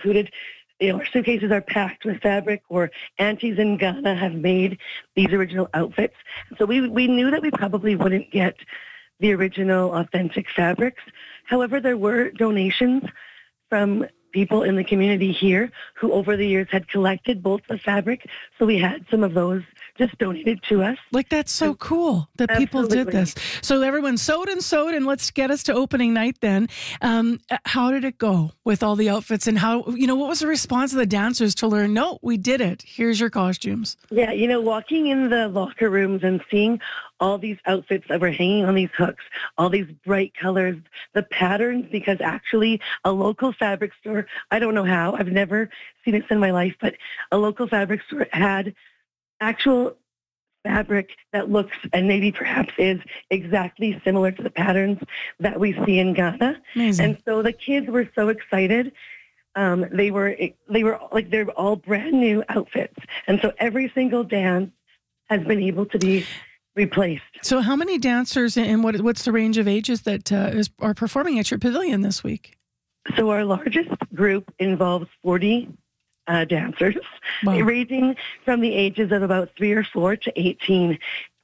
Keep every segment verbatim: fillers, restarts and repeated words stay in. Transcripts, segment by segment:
included, you know, our suitcases are packed with fabric, or aunties in Ghana have made these original outfits. So we we knew that we probably wouldn't get the original authentic fabrics. However, there were donations from people in the community here who over the years had collected bolts of fabric. So we had some of those just donated to us. Like, that's so cool that people Absolutely. did this. So everyone sewed and sewed, and let's get us to opening night then. Um, how did it go with all the outfits, and how, you know, what was the response of the dancers to learn, no, we did it, here's your costumes? Yeah, you know, walking in the locker rooms and seeing all these outfits that were hanging on these hooks, all these bright colors, the patterns, because actually a local fabric store, I don't know how, I've never seen this in my life, but a local fabric store had actual fabric that looks and maybe perhaps is exactly similar to the patterns that we see in Ghana. Amazing. And so the kids were so excited. Um, they were they were like they're all brand new outfits, and so every single dance has been able to be replaced. So how many dancers, and what what's the range of ages that uh, is, are performing at your pavilion this week? So our largest group involves forty uh, dancers, Wow. ranging from the ages of about three or four to eighteen.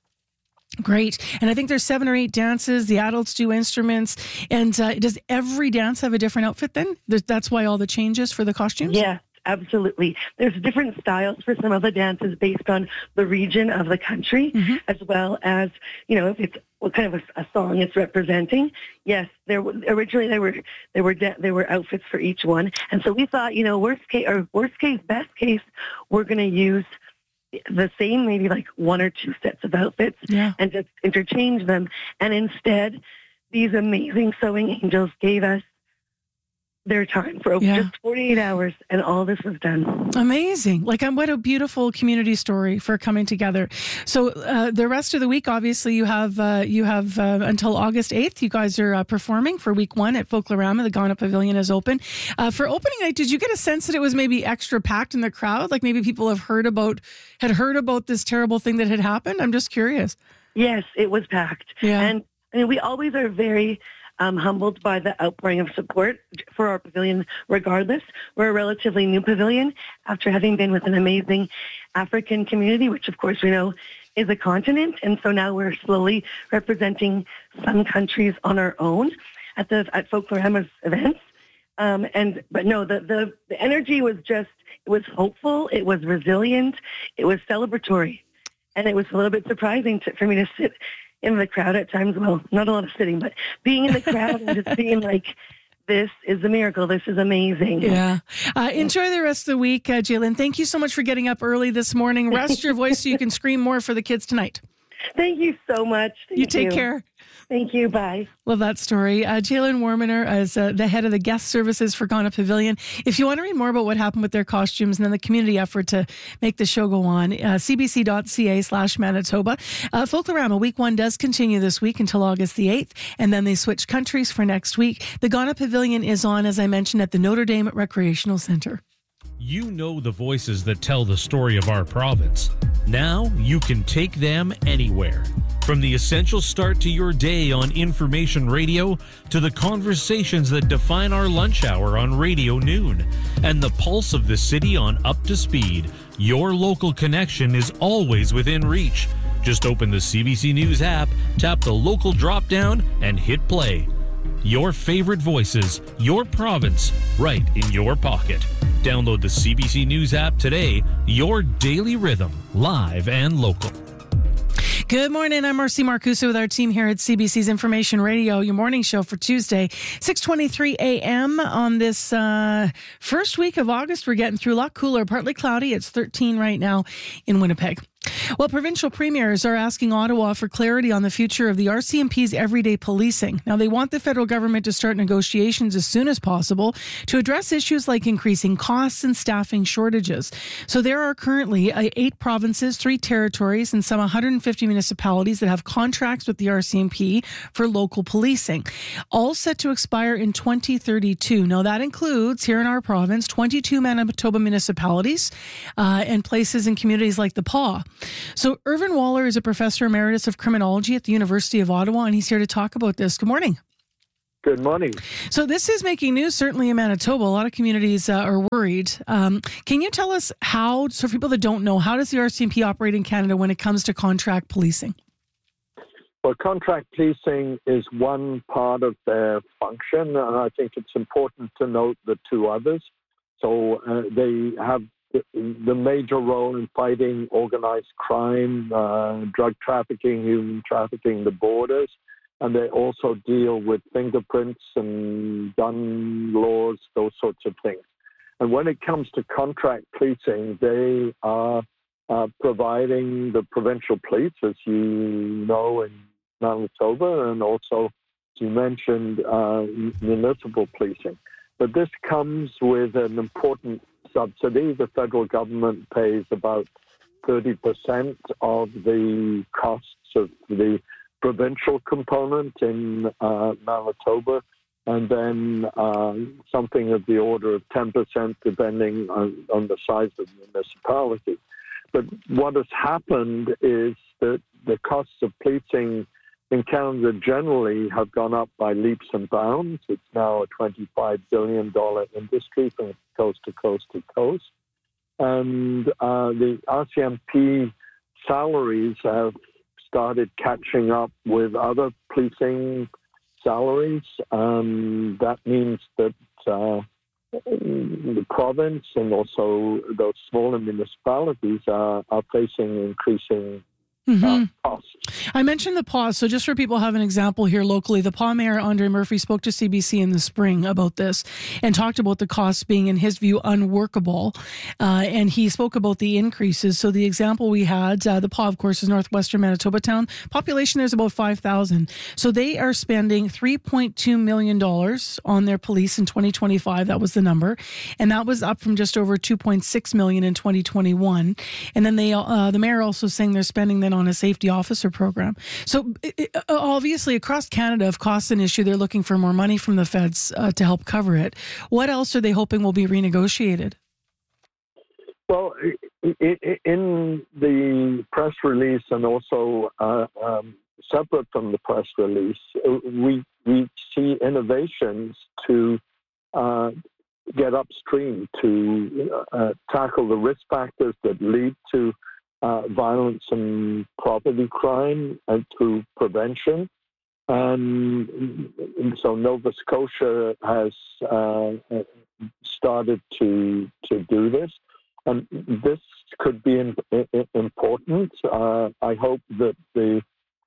Great. And I think there's seven or eight dances. The adults do instruments. And uh, does every dance have a different outfit then? There's, that's why all the changes for the costumes? Yeah, absolutely. There's different styles for some of the dances based on the region of the country, Mm-hmm. as well as, you know, if it's what kind of a, a song it's representing. Yes, there w- originally there were there were de- there were outfits for each one, and so we thought, you know, worst case or worst case, best case, we're going to use the same, maybe like one or two sets of outfits, Yeah. and just interchange them. And instead, these amazing sewing angels gave us their time for Yeah. just forty-eight hours, and all this was done. Amazing. Like, um, what a beautiful community story for coming together. So uh, the rest of the week, obviously, you have uh, you have uh, until August eighth. You guys are uh, performing for week one at Folklorama. The Ghana Pavilion is open. Uh, for opening night, did you get a sense that it was maybe extra packed in the crowd? Like maybe people have heard about, had heard about this terrible thing that had happened? I'm just curious. Yes, it was packed. Yeah. And I mean, we always are very um, humbled by the outpouring of support for our pavilion regardless. We're a relatively new pavilion after having been with an amazing African community, which of course we know is a continent. And so now we're slowly representing some countries on our own at the at Folklorama's events. Um, and but no, the, the, the energy was just, it was hopeful, it was resilient, it was celebratory. And it was a little bit surprising to, for me to sit in the crowd at times. Well, not a lot of sitting, but being in the crowd and just being like, this is a miracle. This is amazing. Yeah. Uh, enjoy the rest of the week, uh, Jalen. Thank you so much for getting up early this morning. Rest your voice so you can scream more for the kids tonight. Thank you so much. Thank You take care. Thank you. Bye. Love that story. Uh, Jalen Warminer is uh, the head of the guest services for Ghana Pavilion. If you want to read more about what happened with their costumes and then the community effort to make the show go on, uh, cbc.ca slash Manitoba. Uh, Folklorama week one does continue this week until August the eighth, and then they switch countries for next week. The Ghana Pavilion is on, as I mentioned, at the Notre Dame Recreational Center. You know the voices that tell the story of our province. Now you can take them anywhere. From the essential start to your day on Information Radio to the conversations that define our lunch hour on Radio Noon and the pulse of the city on Up to Speed, your local connection is always within reach. Just open the C B C News app, tap the local drop-down, and hit play. Your favorite voices, your province, right in your pocket. Download the C B C News app today, your daily rhythm, live and local. Good morning. I'm Marcy Marcusa with our team here at C B C's Information Radio, your morning show for Tuesday, six twenty-three a.m. on this uh, first week of August. We're getting through a lot cooler, partly cloudy. It's thirteen right now in Winnipeg. Well, provincial premiers are asking Ottawa for clarity on the future of the R C M P's everyday policing. Now, they want the federal government to start negotiations as soon as possible to address issues like increasing costs and staffing shortages. So there are currently uh, eight provinces, three territories, and some one hundred fifty municipalities that have contracts with the R C M P for local policing, all set to expire in twenty thirty-two. Now, that includes, here in our province, twenty-two Manitoba municipalities uh, and places and communities like the Paw. So Irvin Waller is a professor emeritus of criminology at the University of Ottawa, and he's here to talk about this. Good morning. Good morning. So this is making news, certainly in Manitoba. A lot of communities uh, are worried. Um, can you tell us how, so for people that don't know, how does the R C M P operate in Canada when it comes to contract policing? Well, contract policing is one part of their function, and I think it's important to note the two others. So uh, they have the, the major role in fighting organized crime, uh, drug trafficking, human trafficking, the borders. And they also deal with fingerprints and gun laws, those sorts of things. And when it comes to contract policing, they are uh, providing the provincial police, as you know, in Manitoba, and also, as you mentioned, uh, municipal policing. But this comes with an important subsidy. The federal government pays about thirty percent of the costs of the provincial component in uh, Manitoba, and then uh, something of the order of ten percent depending on, on the size of the municipality. But what has happened is that the costs of policing in Canada generally have gone up by leaps and bounds. It's now a twenty-five billion dollars industry from coast to coast to coast. And uh, the R C M P salaries have started catching up with other policing salaries. Um, that means that uh, the province and also those smaller municipalities are, are facing increasing Mm-hmm. uh, costs. I mentioned the pause. So just for people who have an example here locally, the P A W Mayor, Andre Murphy, spoke to C B C in the spring about this and talked about the costs being, in his view, unworkable. Uh, and he spoke about the increases. So the example we had, uh, the P A W, of course, is northwestern Manitoba town. Population there's about five thousand. So they are spending three point two million dollars on their police in twenty twenty-five. That was the number. And that was up from just over two point six million dollars in twenty twenty-one. And then they, uh, the mayor also saying they're spending then on a safety officer program. So it, obviously across Canada, if costs an issue, they're looking for more money from the feds uh, to help cover it. What else are they hoping will be renegotiated? Well, in the press release and also uh, um, separate from the press release, we, we see innovations to uh, get upstream, to uh, tackle the risk factors that lead to Uh, violence and property crime and through prevention. And, and so Nova Scotia has uh, started to to do this. And this could be in, in, important. Uh, I hope that the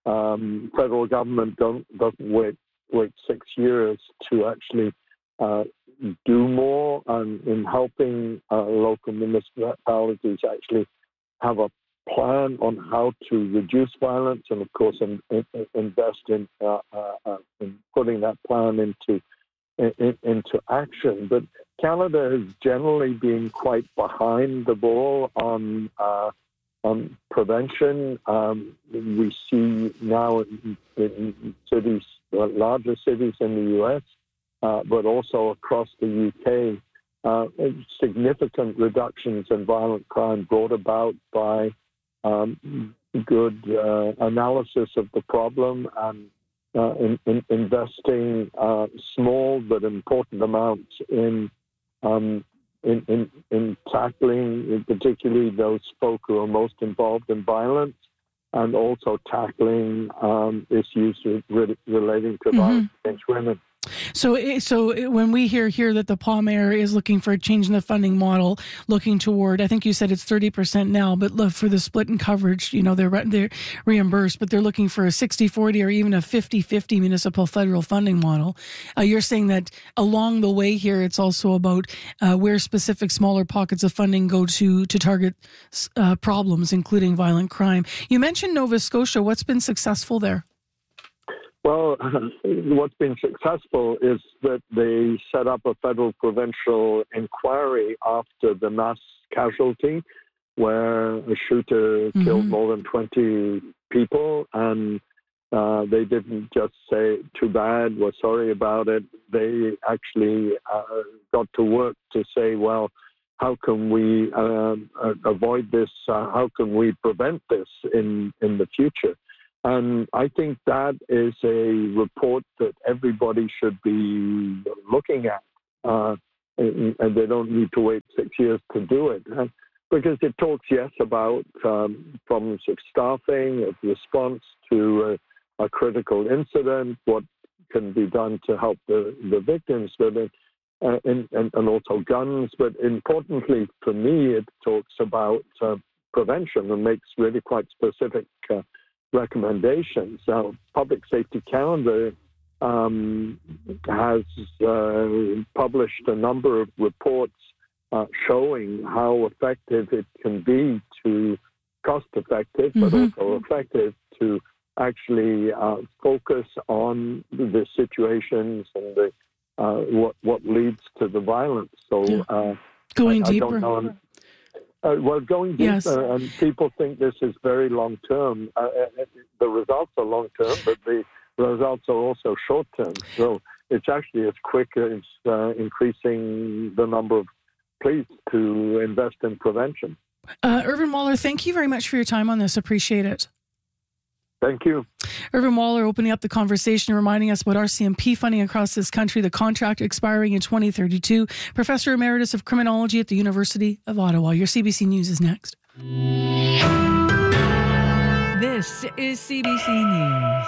um, federal government don't, doesn't wait, wait six years to actually uh, do more um, in helping uh, local municipalities actually have a plan on how to reduce violence, and of course, in, in, invest in, uh, uh, in putting that plan into in, into action. But Canada has generally been quite behind the ball on uh, on prevention. Um, we see now in, in cities, uh, larger cities in the U S, uh, but also across the U K, uh, significant reductions in violent crime brought about by Um, good uh, analysis of the problem and uh, in, in investing uh, small but important amounts in, um, in, in in tackling particularly those folk who are most involved in violence, and also tackling um, issues re- relating to mm-hmm. violence against women. So, so when we hear here that the P A W Mayor is looking for a change in the funding model, looking toward, I think you said it's thirty percent now, but look for the split in coverage, you know, they're they're reimbursed, but they're looking for a sixty forty or even a fifty fifty municipal federal funding model. Uh, you're saying that along the way here, it's also about uh, where specific smaller pockets of funding go to to target uh, problems, including violent crime. You mentioned Nova Scotia. What's been successful there? Well, what's been successful is that they set up a federal provincial inquiry after the mass casualty where a shooter mm-hmm. killed more than twenty people, and uh, they didn't just say, too bad, we're sorry about it. They actually uh, got to work to say, well, how can we uh, avoid this? Uh, how can we prevent this in, in the future? And I think that is a report that everybody should be looking at. Uh, and, and they don't need to wait six years to do it. Uh, because it talks, yes, about um, problems of staffing, of response to a, a critical incident, what can be done to help the, the victims, but it, uh, and, and, and also guns. But importantly for me, it talks about uh, prevention and makes really quite specific uh, recommendations. Now, Public Safety Canada um, has uh, published a number of reports uh, showing how effective it can be to, cost-effective, but mm-hmm. also effective to actually uh, focus on the situations and the uh, what what leads to the violence. So uh, going I, deeper. I don't know. Uh, well, going deeper, yes. And people think this is very long term. Uh, the results are long term, but the results are also short term. So it's actually as quick as uh, increasing the number of police to invest in prevention. Uh, Irvin Waller, thank you very much for your time on this. Appreciate it. Thank you. Irvin Waller opening up the conversation, reminding us about R C M P funding across this country, the contract expiring in twenty thirty-two. Professor Emeritus of Criminology at the University of Ottawa. Your C B C News is next. This is C B C News.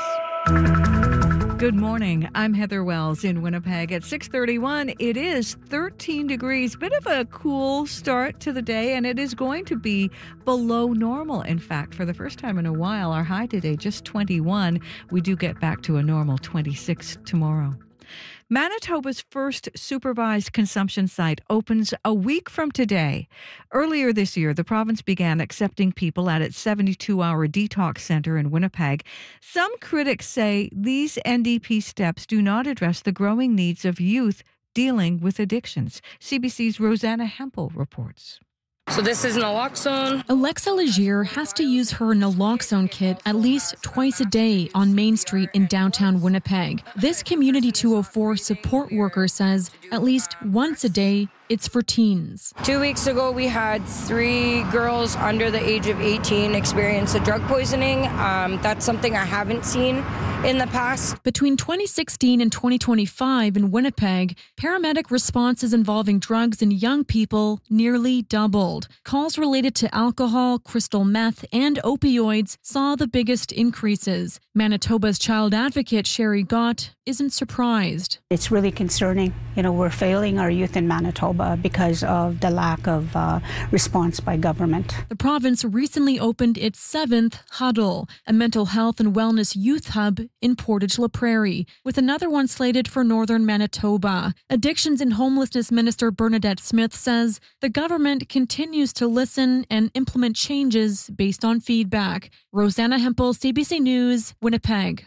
Good morning. I'm Heather Wells in Winnipeg. At six thirty-one, it is thirteen degrees. Bit of a cool start to the day, and it is going to be below normal. In fact, for the first time in a while, our high today just twenty-one. We do get back to a normal twenty-six tomorrow. Manitoba's first supervised consumption site opens a week from today. Earlier this year, the province began accepting people at its seventy-two hour detox centre in Winnipeg. Some critics say these N D P steps do not address the growing needs of youth dealing with addictions. C B C's Rosanna Hempel reports. So this is naloxone. Alexa Legier has to use her naloxone kit at least twice a day on Main Street in downtown Winnipeg. This Community two oh four support worker says at least once a day it's for teens. Two weeks ago, we had three girls under the age of eighteen experience a drug poisoning. Um, that's something I haven't seen in the past. Between twenty sixteen and twenty twenty-five in Winnipeg, paramedic responses involving drugs in young people nearly doubled. Calls related to alcohol, crystal meth, and opioids saw the biggest increases. Manitoba's child advocate Sherry Gott isn't surprised. It's really concerning. You know, we're failing our youth in Manitoba because of the lack of uh, response by government. The province recently opened its seventh Huddle, a mental health and wellness youth hub in Portage La Prairie, with another one slated for northern Manitoba. Addictions and Homelessness Minister Bernadette Smith says the government continues to listen and implement changes based on feedback. Rosanna Hempel, C B C News, Winnipeg.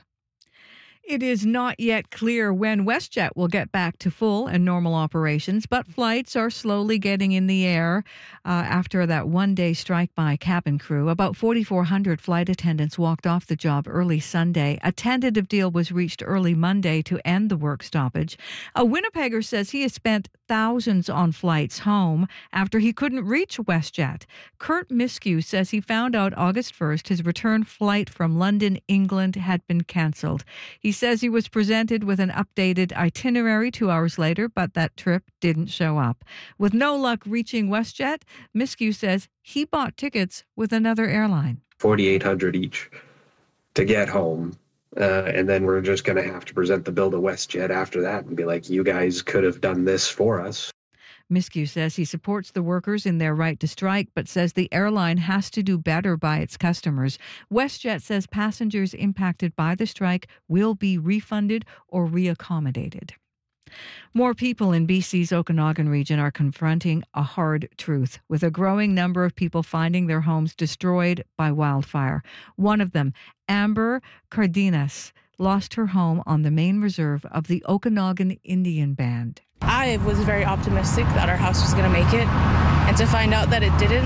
It is not yet clear when WestJet will get back to full and normal operations, but flights are slowly getting in the air uh, after that one-day strike by cabin crew. About forty-four hundred flight attendants walked off the job early Sunday. A tentative deal was reached early Monday to end the work stoppage. A Winnipegger says he has spent thousands on flights home after he couldn't reach WestJet. Kurt Miskew says he found out August first his return flight from London, England had been cancelled. He says he was presented with an updated itinerary two hours later, but that trip didn't show up. With no luck reaching WestJet, Miskew says he bought tickets with another airline. forty-eight hundred each to get home. Uh, and then we're just going to have to present the bill to WestJet after that and be like, you guys could have done this for us. Miskew says he supports the workers in their right to strike, but says the airline has to do better by its customers. WestJet says passengers impacted by the strike will be refunded or reaccommodated. More people in B C's Okanagan region are confronting a hard truth, with a growing number of people finding their homes destroyed by wildfire. One of them, Amber Cardenas, lost her home on the main reserve of the Okanagan Indian Band. I was very optimistic that our house was going to make it, and to find out that it didn't,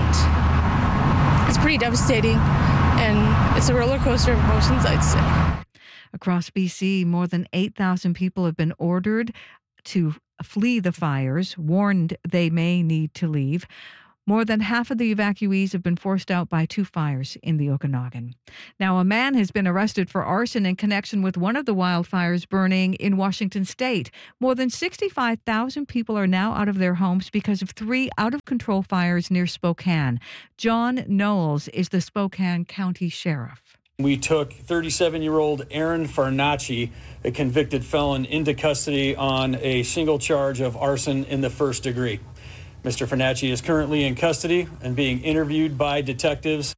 it's pretty devastating, and it's a roller coaster of emotions, I'd say. Across B C, more than eight thousand people have been ordered to flee the fires, warned they may need to leave. More than half of the evacuees have been forced out by two fires in the Okanagan. Now, a man has been arrested for arson in connection with one of the wildfires burning in Washington state. More than sixty-five thousand people are now out of their homes because of three out-of-control fires near Spokane. John Knowles is the Spokane County Sheriff. We took thirty-seven-year-old Aaron Farnacci, a convicted felon, into custody on a single charge of arson in the first degree. Mister Farnacci is currently in custody and being interviewed by detectives.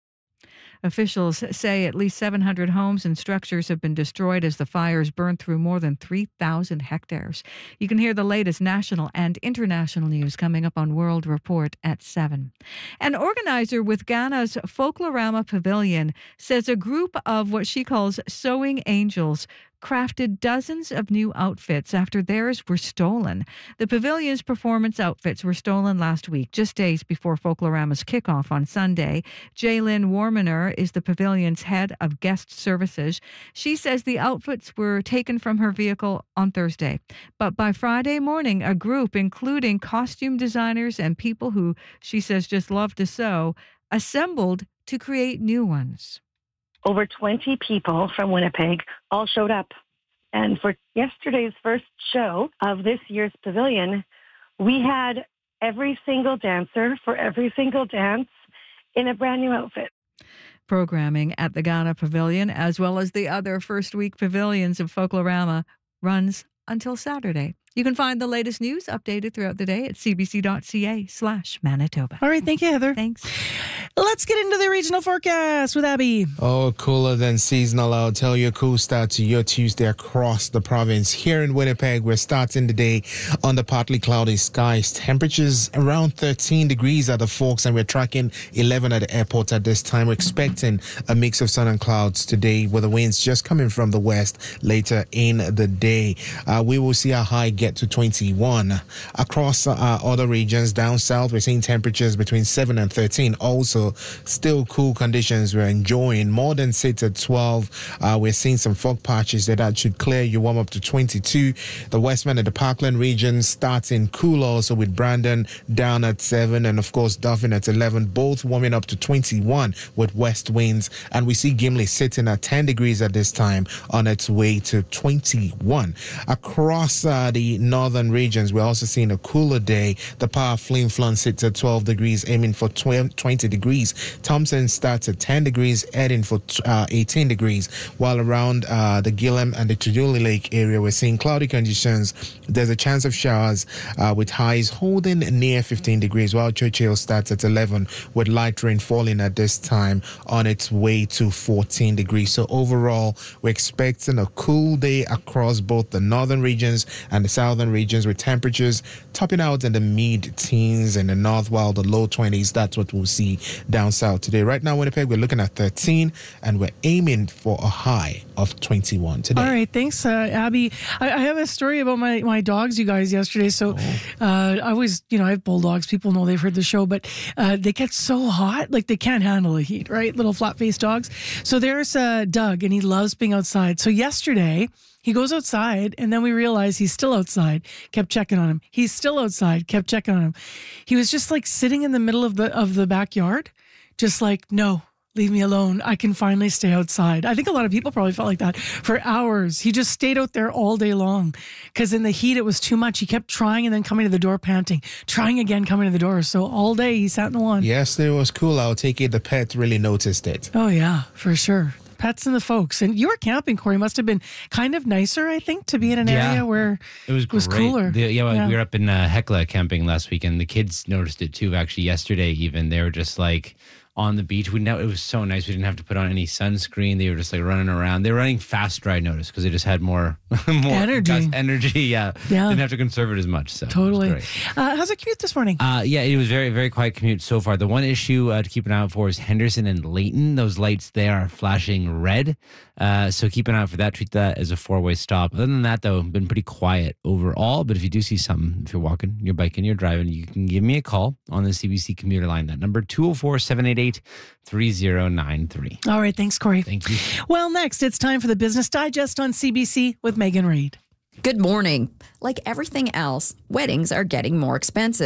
Officials say at least seven hundred homes and structures have been destroyed as the fires burned through more than three thousand hectares. You can hear the latest national and international news coming up on World Report at seven. An organizer with Ghana's Folklorama Pavilion says a group of what she calls sewing angels crafted dozens of new outfits after theirs were stolen. The pavilion's performance outfits were stolen last week, just days before Folklorama's kickoff on Sunday. Jaylyn Warmaner is the pavilion's head of guest services. She says the outfits were taken from her vehicle on Thursday. But by Friday morning, a group, including costume designers and people who she says just love to sew, assembled to create new ones. Over twenty people from Winnipeg all showed up. And for yesterday's first show of this year's pavilion, we had every single dancer for every single dance in a brand new outfit. Programming at the Ghana Pavilion, as well as the other first week pavilions of Folklorama, runs until Saturday. You can find the latest news updated throughout the day at cbc.ca slash Manitoba. All right, thank you, Heather. Thanks. Let's get into the regional forecast with Abby. Oh, cooler than seasonal. I'll tell you a cool start to your Tuesday across the province. Here in Winnipeg, we're starting the day under partly cloudy skies. Temperatures around thirteen degrees at the Forks, and we're tracking eleven at the airport at this time. We're expecting a mix of sun and clouds today, with the winds just coming from the west later in the day. Uh, we will see a high get to twenty-one. Across uh, other regions down south, we're seeing temperatures between seven and thirteen. Also, still cool conditions we're enjoying. More than six at twelve. Uh, we're seeing some fog patches that, that should clear. You warm up to twenty-two. The Westman and the Parkland region starting cool also, with Brandon down at seven, and of course Dauphin at eleven, both warming up to twenty-one with west winds. And we see Gimli sitting at ten degrees at this time, on its way to twenty-one. Across uh, the northern regions, we're also seeing a cooler day. The Power Flin Flon sits at twelve degrees, aiming for twenty degrees. Thompson starts at ten degrees, heading for uh, eighteen degrees, while around uh, the Gillam and the Tuduli Lake area, we're seeing cloudy conditions. There's a chance of showers uh, with highs holding near fifteen degrees, while Churchill starts at eleven with light rain falling at this time, on its way to fourteen degrees. So overall, we're expecting a cool day across both the northern regions and the southern regions, with temperatures topping out in the mid-teens in the north, while the low twenties, that's what we'll see down south today. Right now, Winnipeg, we're looking at thirteen, and we're aiming for a high of twenty-one today. All right, thanks, uh, Abby. I, I have a story about my, my dogs, you guys, yesterday. So oh. uh, I always, you know, I have bulldogs. People know they've heard the show, but uh, they get so hot, like they can't handle the heat, right? Little flat-faced dogs. So there's uh, Doug, and he loves being outside. So yesterday, he goes outside, and then we realize he's still outside. Kept checking on him. He's still outside. Kept checking on him. He was just like sitting in the middle of the of the backyard, just like, no, leave me alone. I can finally stay outside. I think a lot of people probably felt like that for hours. He just stayed out there all day long because in the heat it was too much. He kept trying and then coming to the door panting, trying again, coming to the door. So all day he sat in the lawn. Yes, it was cool. I'll take it. The pet really noticed it. Oh yeah, for sure. Pets and the folks. And you were camping, Corey. Must have been kind of nicer, I think, to be in an yeah, area where it was, it was great. cooler. The, yeah, yeah, we were up in uh, Hecla camping last weekend. The kids noticed it too, actually, yesterday even. They were just like on the beach. We know it was so nice. We didn't have to put on any sunscreen. They were just like running around. They were running faster, I noticed, because they just had more, more energy. Energy, yeah. yeah. Didn't have to conserve it as much. So totally. Uh, how's the commute this morning? Uh, yeah, it was very, very quiet commute so far. The one issue uh, to keep an eye out for is Henderson and Layton. Those lights there are flashing red. Uh, so keep an eye out for that. Treat that as a four-way stop. Other than that, though, been pretty quiet overall. But if you do see something, if you're walking, you're biking, you're driving, you can give me a call on the C B C commuter line. That number, two oh four, seven eight eight, three oh nine three. All right. Thanks, Corey. Thank you. Well, next, it's time for the Business Digest on C B C with Megan Reid. Good morning. Like everything else, weddings are getting more expensive.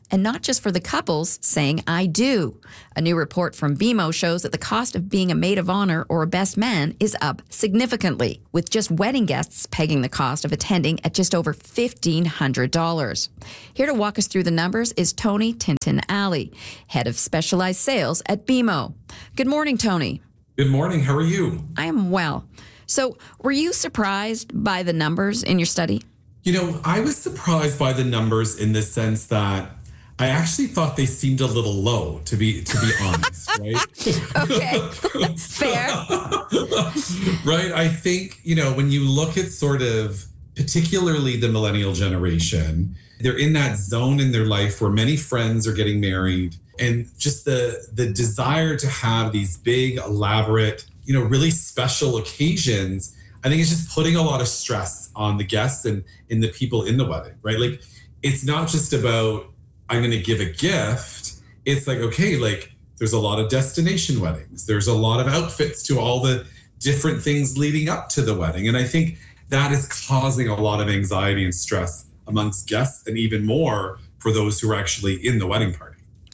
and not just for the couples saying, I do. A new report from B M O shows that the cost of being a maid of honor or a best man is up significantly, with just wedding guests pegging the cost of attending at just over fifteen hundred dollars. Here to walk us through the numbers is Tony Tintin-Alley, head of specialized sales at B M O. Good morning, Tony. Good morning. How are you? I am well. So, were you surprised by the numbers in your study? You know, I was surprised by the numbers in the sense that I actually thought they seemed a little low, to be to be honest, right? Okay, fair. Right? I think, you know, when you look at sort of particularly the millennial generation, they're in that zone in their life where many friends are getting married, and just the the desire to have these big, elaborate, you know, really special occasions, I think it's just putting a lot of stress on the guests and in the people in the wedding, right? Like, it's not just about, I'm going to give a gift. It's like, okay, like there's a lot of destination weddings. There's a lot of outfits to all the different things leading up to the wedding. And I think that is causing a lot of anxiety and stress amongst guests, and even more for those who are actually in the wedding party.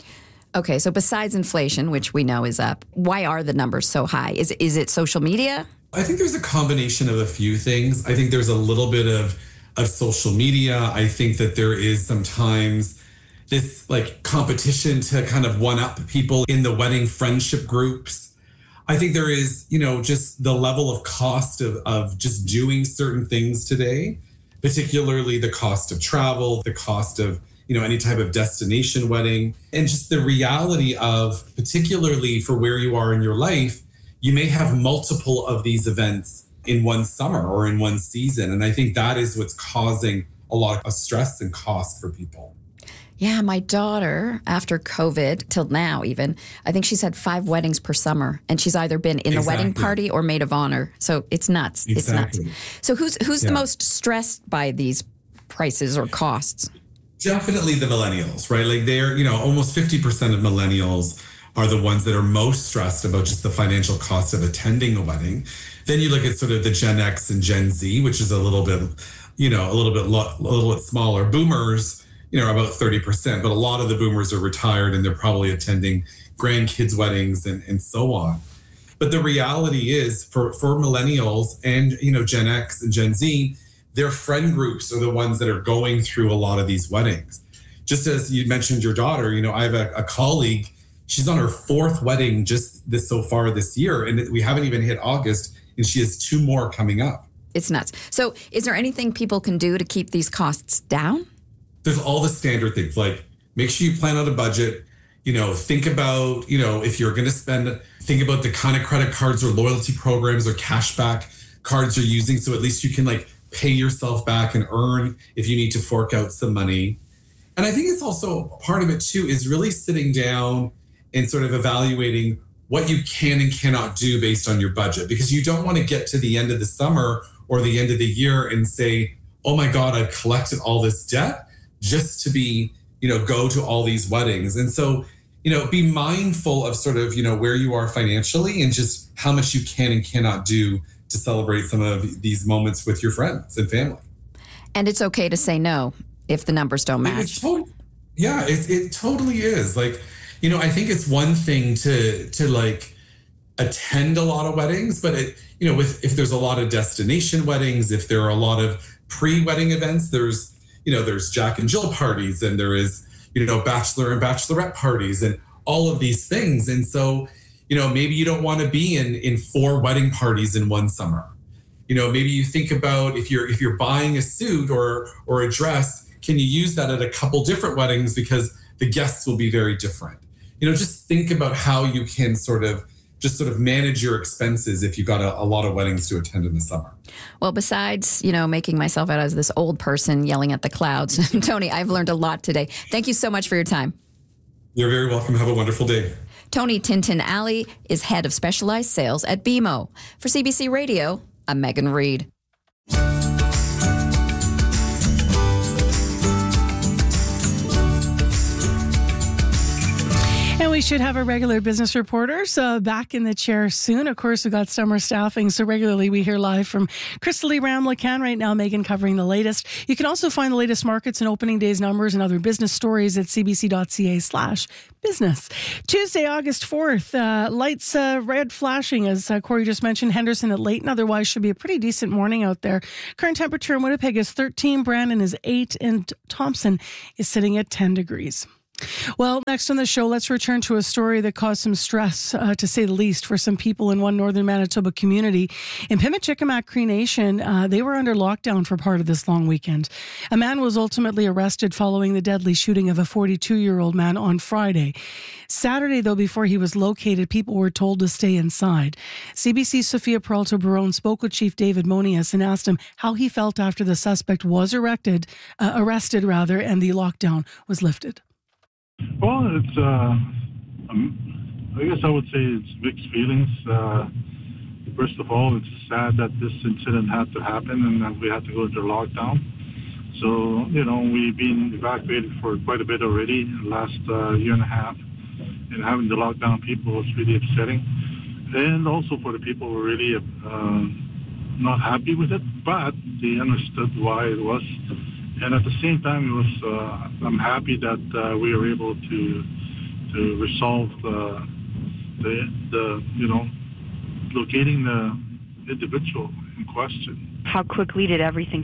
Okay, so besides inflation, which we know is up, why are the numbers so high? Is, is it social media? I think there's a combination of a few things. I think there's a little bit of, of social media. I think that there is sometimes this like competition to kind of one up people in the wedding friendship groups. I think there is, you know, just the level of cost of, of just doing certain things today, particularly the cost of travel, the cost of, you know, any type of destination wedding, and just the reality of, particularly for where you are in your life, you may have multiple of these events in one summer or in one season. And I think that is what's causing a lot of stress and cost for people. Yeah, my daughter, after COVID, till now even, I think she's had five weddings per summer, and she's either been in the exactly. wedding party or maid of honor. So it's nuts. Exactly. It's nuts. So who's who's yeah. the most stressed by these prices or costs? Definitely the millennials, right? Like they're, you know, almost fifty percent of millennials are the ones that are most stressed about just the financial cost of attending a wedding. Then you look at sort of the Gen X and Gen Z, which is a little bit, you know, a little bit, lo- a little bit smaller. Boomers, you know, about thirty percent, but a lot of the boomers are retired and they're probably attending grandkids' weddings and, and so on. But the reality is for, for millennials and, you know, Gen X and Gen Z, their friend groups are the ones that are going through a lot of these weddings. Just as you mentioned your daughter, you know, I have a, a colleague, she's on her fourth wedding just this so far this year, and we haven't even hit August, and she has two more coming up. It's nuts. So is there anything people can do to keep these costs down? There's all the standard things, like make sure you plan out a budget, you know, think about, you know, if you're going to spend, think about the kind of credit cards or loyalty programs or cashback cards you're using. So at least you can like pay yourself back and earn if you need to fork out some money. And I think it's also part of it too, is really sitting down and sort of evaluating what you can and cannot do based on your budget, because you don't want to get to the end of the summer or the end of the year and say, oh my God, I've collected all this debt just to be, you know, go to all these weddings. And so, you know, be mindful of sort of, you know, where you are financially and just how much you can and cannot do to celebrate some of these moments with your friends and family. And it's okay to say no if the numbers don't match. It's to- yeah, it, it totally is. Like, you know, I think it's one thing to to like attend a lot of weddings, but it, you know, with if there's a lot of destination weddings, if there are a lot of pre-wedding events, there's, you know, there's Jack and Jill parties, and there is, you know, bachelor and bachelorette parties and all of these things. And so, you know, maybe you don't want to be in in four wedding parties in one summer. You know, maybe you think about if you're if you're buying a suit or or a dress, can you use that at a couple different weddings because the guests will be very different. You know, just think about how you can sort of just sort of manage your expenses if you've got a, a lot of weddings to attend in the summer. Well, besides, you know, making myself out as this old person yelling at the clouds, Tony, I've learned a lot today. Thank you so much for your time. You're very welcome. Have a wonderful day. Tony Tintin-Alley is head of specialized sales at B M O. For C B C Radio, I'm Megan Reed. And we should have our regular business reporters uh, back in the chair soon. Of course, we've got summer staffing, so regularly we hear live from Crystalie Ramlichan. Right now, Megan covering the latest. You can also find the latest markets and opening days numbers and other business stories at cbc.ca slash business. Tuesday, August fourth, uh, lights uh, red flashing, as uh, Corey just mentioned, Henderson at Leighton. Otherwise, should be a pretty decent morning out there. Current temperature in Winnipeg is thirteen, Brandon is eight, and Thompson is sitting at ten degrees. Well, next on the show, let's return to a story that caused some stress, uh, to say the least, for some people in one northern Manitoba community. In Pimicikamak Cree Nation, uh, they were under lockdown for part of this long weekend. A man was ultimately arrested following the deadly shooting of a forty-two-year-old man on Friday. Saturday, though, before he was located, people were told to stay inside. C B C's Sophia Peralta-Barone spoke with Chief David Monias and asked him how he felt after the suspect was arrested, uh, arrested rather, and the lockdown was lifted. Well, it's, uh, um, I guess I would say it's mixed feelings. Uh, first of all, it's sad that this incident had to happen and that we had to go into lockdown. So, you know, we've been evacuated for quite a bit already in the last uh, year and a half. And having to lock down people was really upsetting. And also for the people who were really uh, not happy with it, but they understood why it was. And at the same time, it was. Uh, I'm happy that uh, we were able to to resolve the, the the you know locating the individual in question. How quickly did everything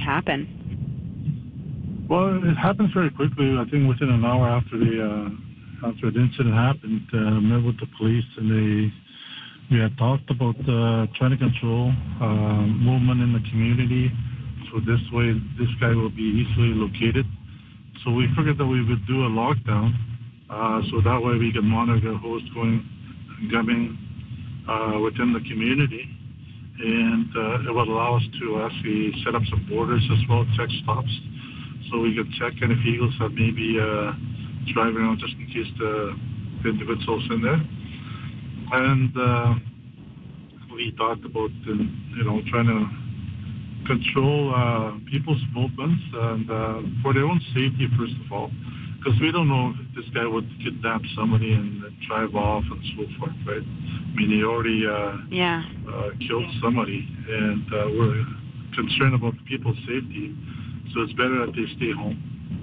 happen? Well, it happened very quickly. I think within an hour after the uh, after the incident happened, uh, met with the police, and they we had talked about uh, trying to control uh, movement in the community. So this way, this guy will be easily located. So we figured that we would do a lockdown, uh, so that way we can monitor who's going and coming uh, within the community, and uh, it would allow us to actually set up some borders as well, check stops, so we could check any vehicles that may be uh, driving around just in case the, the individuals in there. And uh, we talked about, uh, you know, trying to control uh, people's movements and uh, for their own safety, first of all, because we don't know if this guy would kidnap somebody and drive off and so forth, right? I mean, he already uh, yeah. uh, killed somebody, and uh, we're concerned about people's safety, so it's better that they stay home.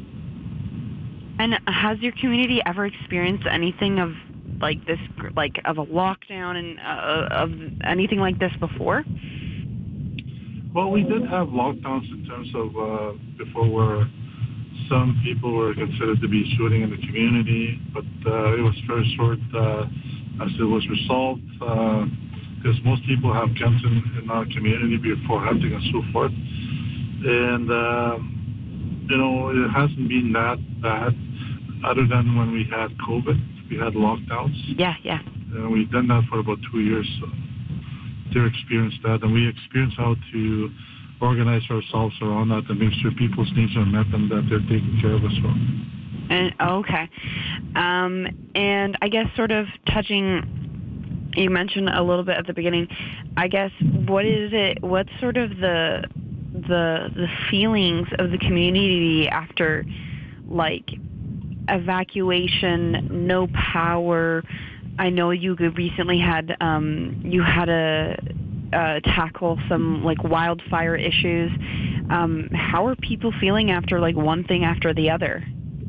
And has your community ever experienced anything of like this, like of a lockdown and uh, of anything like this before? Well, we did have lockdowns in terms of uh, before where some people were considered to be shooting in the community, but uh, it was very short uh, as it was resolved because uh, most people have guns in, in our community before hunting and so forth. And, uh, you know, it hasn't been that bad other than when we had COVID. We had lockdowns. Yeah, yeah. And we've done that for about two years. So. They experienced that, and we experienced how to organize ourselves around that and make sure people's needs are met and that they're taken care of as well. And okay, um, and I guess sort of touching, you mentioned a little bit at the beginning. I guess what is it? What's sort of the the the feelings of the community after, like, evacuation, no power? I know you recently had um, you had to uh, tackle some like wildfire issues. Um, how are people feeling after like one thing after the other?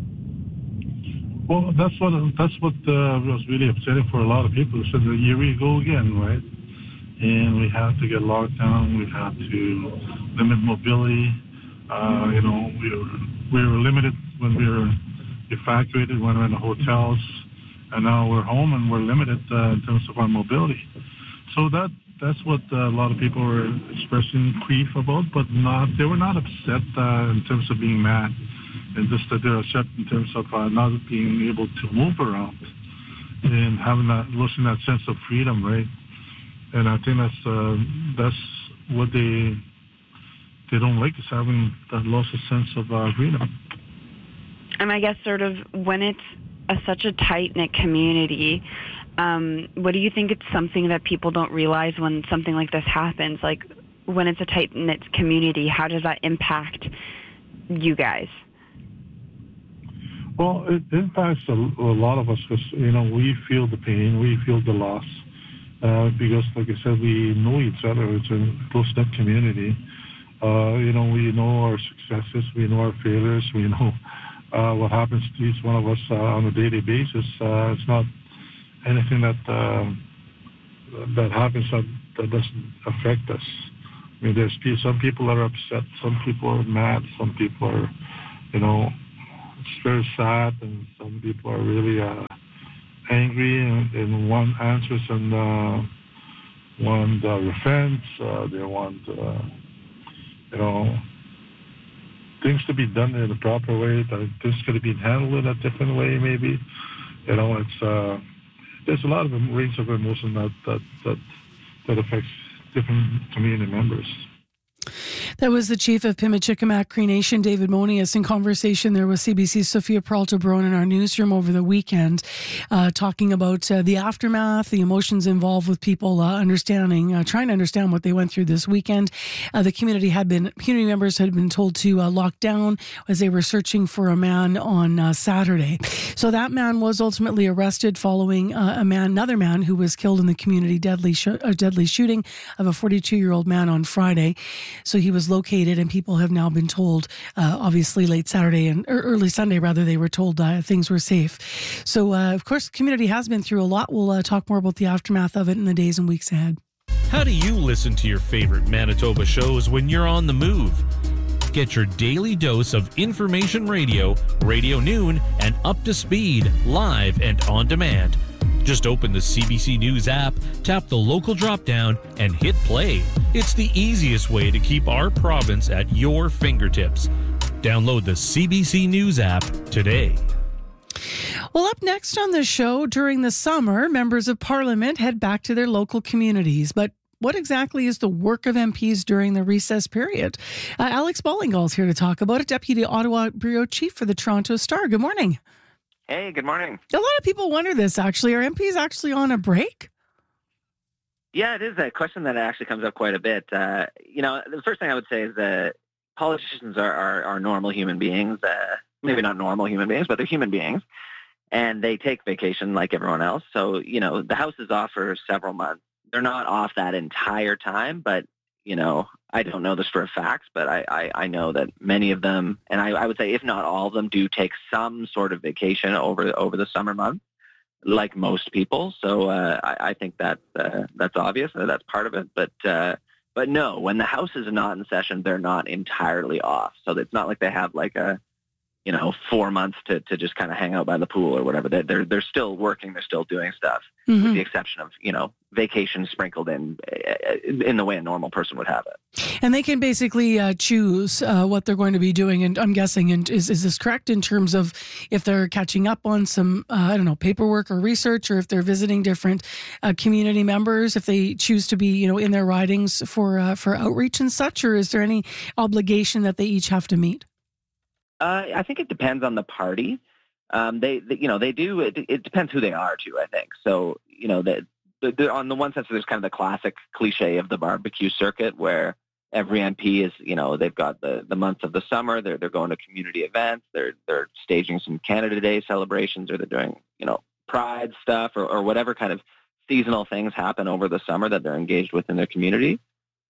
Well, that's what that's what uh, was really upsetting for a lot of people. So the here we go again, right? And we have to get locked down. We have to limit mobility. Uh, you know, we were we were limited when we were evacuated, when we were in the hotels. And now we're home and we're limited uh, in terms of our mobility. So that that's what uh, a lot of people were expressing grief about, but not they were not upset uh, in terms of being mad, and just that they're upset in terms of uh, not being able to move around and having that losing that sense of freedom, right? And I think that's uh, that's what they they don't like, is having that loss of sense of uh, freedom. And I guess sort of when it's a, such a tight-knit community, um, what do you think it's something that people don't realize when something like this happens? Like when it's a tight-knit community, how does that impact you guys? Well, it impacts a, a lot of us because, you know, we feel the pain, we feel the loss. Uh, because, like I said, we know each other. It's a close-knit community. Uh, you know, we know our successes, we know our failures, we know uh, what happens to each one of us uh, on a daily basis. Uh, it's not anything that uh, that happens that, that doesn't affect us. I mean, there's some people are upset, some people are mad, some people are, you know, it's very sad, and some people are really uh, angry, and, and one answers and uh, one uh, repents. Uh, they want, uh, you know, things to be done in a proper way. That things could have been handled in a different way, maybe. You know, it's uh, there's a lot of range of emotion that that that, that affects different community members. That was the chief of Pimicikamak Cree Nation, David Monius, in conversation there with C B C's Sophia Peralta-Brown in our newsroom over the weekend, uh, talking about uh, the aftermath, the emotions involved with people uh, understanding, uh, trying to understand what they went through this weekend. Uh, the community had been, community members had been told to uh, lock down as they were searching for a man on uh, Saturday. So that man was ultimately arrested following uh, a man, another man who was killed in the community deadly, sh- uh, deadly shooting of a forty-two-year-old man on Friday. So he was located, and people have now been told, uh, obviously late Saturday and or early Sunday, rather, they were told uh, things were safe. So, uh, of course, the community has been through a lot. We'll uh, talk more about the aftermath of it in the days and weeks ahead. How do you listen to your favorite Manitoba shows when you're on the move? Get your daily dose of information radio, Radio Noon, and Up to Speed, live and on demand. Just open the C B C News app, tap the local drop-down, and hit play. It's the easiest way to keep our province at your fingertips. Download the C B C News app today. Well, up next on the show, during the summer, members of Parliament head back to their local communities. But what exactly is the work of M Ps during the recess period? Uh, Alex Ballingall is here to talk about it, Deputy Ottawa Bureau Chief for the Toronto Star. Good morning. Hey, good morning. A lot of people wonder this, actually. Are M Ps actually on a break? Yeah, it is a question that actually comes up quite a bit. Uh, you know, the first thing I would say is that politicians are, are, are normal human beings. Uh, maybe not normal human beings, but they're human beings. And they take vacation like everyone else. So, you know, the House is off for several months. They're not off that entire time, but, you know, I don't know this for a fact, but I, I, I know that many of them, and I, I would say if not all of them, do take some sort of vacation over over the summer months, like most people. So uh, I, I think that uh, that's obvious. That's part of it. But uh, but no, when the House is not in session, they're not entirely off. So it's not like they have like a, you know, four months to, to just kind of hang out by the pool or whatever. They're, they're, they're still working. They're still doing stuff, mm-hmm. with the exception of, you know, vacation sprinkled in in the way a normal person would have it. And they can basically uh, choose uh, what they're going to be doing. And I'm guessing, and is, is this correct in terms of if they're catching up on some, uh, I don't know, paperwork or research, or if they're visiting different uh, community members, if they choose to be, you know, in their ridings for, uh, for outreach and such, or is there any obligation that they each have to meet? Uh, I think it depends on the party. Um, they, they, you know, they do. It, it depends who they are too. I think so. You know, that the, the, on the one sense, there's kind of the classic cliche of the barbecue circuit, where every M P is, you know, they've got the, the months of the summer. They're they're going to community events. They're they're staging some Canada Day celebrations, or they're doing, you know, Pride stuff, or, or whatever kind of seasonal things happen over the summer that they're engaged with in their community.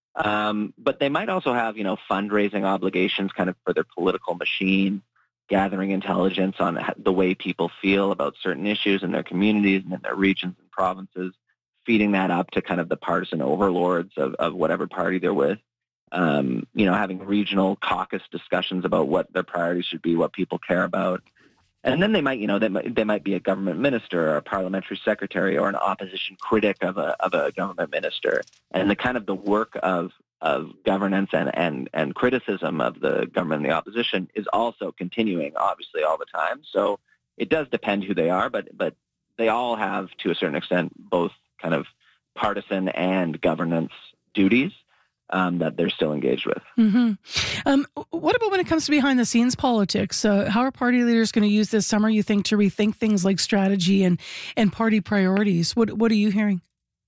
Um, but they might also have, you know, fundraising obligations kind of for their political machine, gathering intelligence on the way people feel about certain issues in their communities and in their regions and provinces, feeding that up to kind of the partisan overlords of, of whatever party they're with. Um, you know, having regional caucus discussions about what their priorities should be, what people care about. And then they might, you know, they might, they might be a government minister or a parliamentary secretary or an opposition critic of a of a government minister. And the kind of the work of of governance and, and, and criticism of the government and the opposition is also continuing, obviously, all the time. So it does depend who they are, but but they all have, to a certain extent, both kind of partisan and governance duties Um, that they're still engaged with. Mm-hmm. Um, what about when it comes to behind the scenes politics? Uh, how are party leaders going to use this summer, you think, to rethink things like strategy and, and party priorities? What What are you hearing?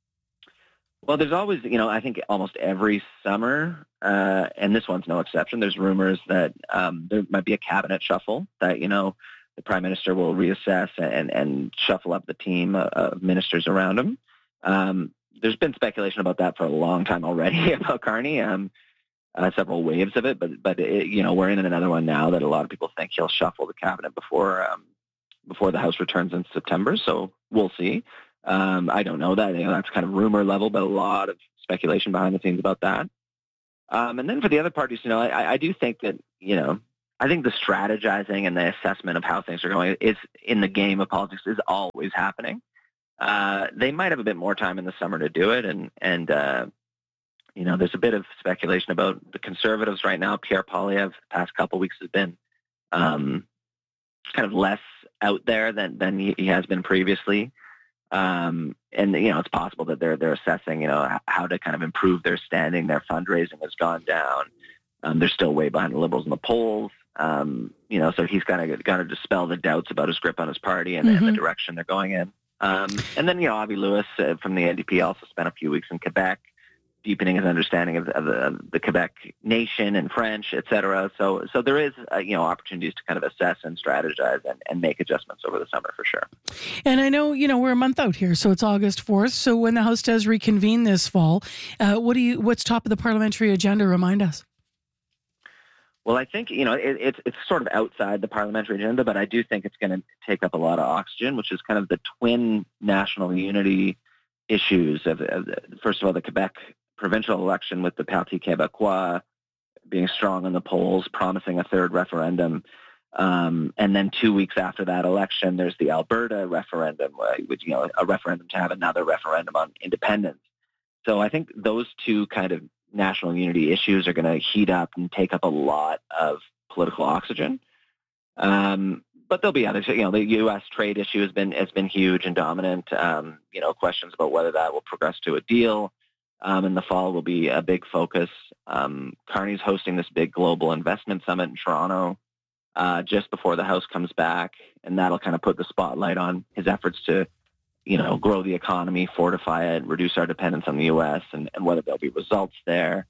Well, there's always, you know, I think almost every summer, uh, and this one's no exception, there's rumors that um, there might be a cabinet shuffle, that, you know, the Prime Minister will reassess and, and shuffle up the team of ministers around him. Um, there's been speculation about that for a long time already about Carney, um, uh, several waves of it, but but it, you know, we're in another one now that a lot of people think he'll shuffle the cabinet before um, before the House returns in September. So we'll see. Um, I don't know that. You know, that's kind of rumor level, but a lot of speculation behind the scenes about that. Um, and then for the other parties, you know, I, I do think that, you know, I think the strategizing and the assessment of how things are going is in the game of politics is always happening. Uh, they might have a bit more time in the summer to do it. And, and uh, you know, there's a bit of speculation about the Conservatives right now. Pierre Poilievre the past couple of weeks has been um, kind of less out there than, than he, he has been previously. Um, and, you know, it's possible that they're, they're assessing, you know, how to kind of improve their standing. Their fundraising has gone down. Um, they're still way behind the Liberals in the polls. Um, you know, so he's kind of got to dispel the doubts about his grip on his party and, mm-hmm. and the direction they're going in. Um, and then, you know, Avi Lewis uh, from the N D P also spent a few weeks in Quebec, deepening his understanding of, of, the, of the Quebec nation and French, et cetera. So, so there is, uh, you know, opportunities to kind of assess and strategize and, and make adjustments over the summer for sure. And I know, you know, we're a month out here, so it's August fourth. So when the House does reconvene this fall, uh, what do you, what's top of the parliamentary agenda? Remind us. Well, I think, you know, it, it's it's sort of outside the parliamentary agenda, but I do think it's going to take up a lot of oxygen, which is kind of the twin national unity issues of, of first of all, the Quebec provincial election with the Parti Québécois being strong in the polls, promising a third referendum. Um, and then two weeks after that election, there's the Alberta referendum, which, you know, a referendum to have another referendum on independence. So I think those two kind of national unity issues are going to heat up and take up a lot of political oxygen. Um, but there'll be others. You know, the U S trade issue has been has been huge and dominant. Um, you know, questions about whether that will progress to a deal um, in the fall will be a big focus. Um, Carney's hosting this big global investment summit in Toronto uh, just before the House comes back, and that'll kind of put the spotlight on his efforts to, you know, grow the economy, fortify it, reduce our dependence on the U S, and, and whether there'll be results there.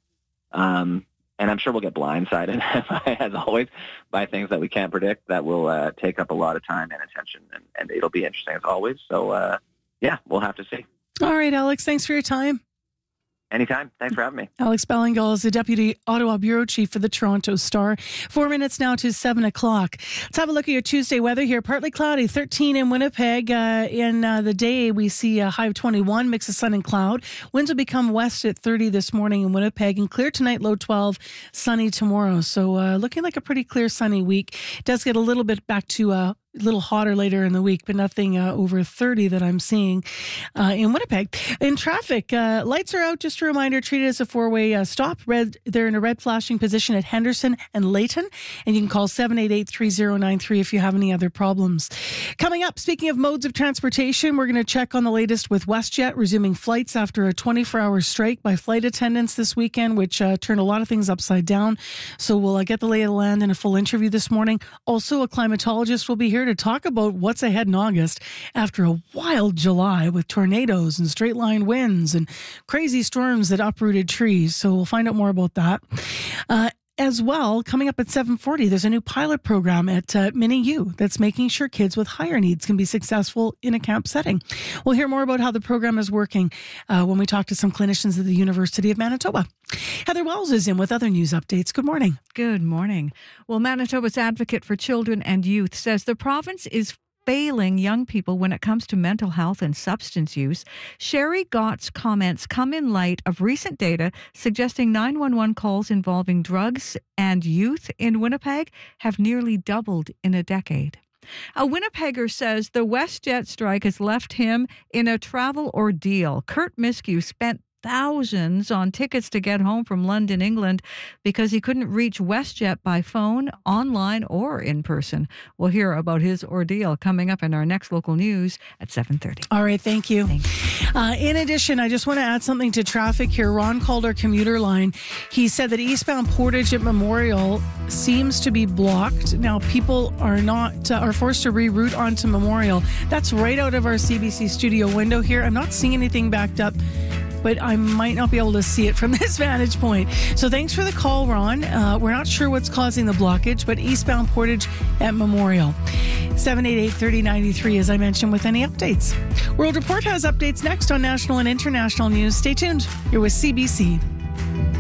Um, and I'm sure we'll get blindsided, as always, by things that we can't predict that will uh, take up a lot of time and attention, and, and it'll be interesting as always. So, uh, yeah, we'll have to see. All right, Alex, thanks for your time. Anytime. Thanks for having me. Alex Ballingall is the Deputy Ottawa Bureau Chief for the Toronto Star. Four minutes now to seven o'clock. Let's have a look at your Tuesday weather here. Partly cloudy, thirteen in Winnipeg. Uh, in uh, the day, we see a high of twenty-one, mix of sun and cloud. Winds will become west at thirty this morning in Winnipeg, and clear tonight, low twelve, sunny tomorrow. So uh, looking like a pretty clear, sunny week. It does get a little bit back to uh, a little hotter later in the week, but nothing uh, over thirty that I'm seeing uh, in Winnipeg. In traffic, uh, lights are out. Just a reminder, treated as a four-way uh, stop. Red, they're in a red flashing position at Henderson and Layton, and you can call seven eight eight, three zero nine three if you have any other problems. Coming up, speaking of modes of transportation, we're going to check on the latest with WestJet resuming flights after a twenty-four hour strike by flight attendants this weekend, which uh, turned a lot of things upside down. So we'll uh, get the lay of the land in a full interview this morning. Also, a climatologist will be here to talk about what's ahead in August after a wild July with tornadoes and straight line winds and crazy storms that uprooted trees. So we'll find out more about that. Uh, As well, coming up at seven forty, there's a new pilot program at uh, Mini U that's making sure kids with higher needs can be successful in a camp setting. We'll hear more about how the program is working uh, when we talk to some clinicians at the University of Manitoba. Heather Wells is in with other news updates. Good morning. Good morning. Well, Manitoba's advocate for children and youth says the province is failing young people when it comes to mental health and substance use. Sherry Gott's comments come in light of recent data suggesting nine one one calls involving drugs and youth in Winnipeg have nearly doubled in a decade. A Winnipegger says the WestJet strike has left him in a travel ordeal. Kurt Miskew spent thousands on tickets to get home from London, England, because he couldn't reach WestJet by phone, online, or in person. We'll hear about his ordeal coming up in our next local news at seven thirty. All right, thank you. Thank you. Uh, in addition, I just want to add something to traffic here. Ron called our commuter line. He said that eastbound Portage at Memorial seems to be blocked. Now, people are not uh, are forced to reroute onto Memorial. That's right out of our C B C studio window here. I'm not seeing anything backed up, but I might not be able to see it from this vantage point. So thanks for the call, Ron. Uh, we're not sure what's causing the blockage, but eastbound Portage at Memorial. seven eight eight, three oh nine three, as I mentioned, with any updates. World Report has updates next on national and international news. Stay tuned. You're with C B C.